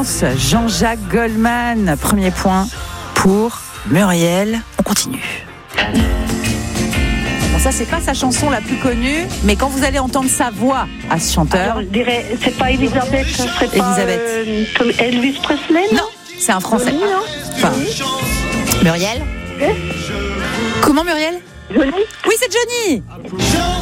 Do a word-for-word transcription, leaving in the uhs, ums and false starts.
Jean-Jacques Goldman, premier point pour Muriel. On continue. Bon, ça, c'est pas sa chanson la plus connue, mais quand vous allez entendre sa voix à ce chanteur. Alors, je dirais, c'est pas Elisabeth, ça serait pas Elisabeth. Euh, comme Elvis Presley, non? Non, c'est un Français. Johnny, non? Enfin, Muriel. Eh Comment Muriel? Johnny? Oui, c'est Johnny.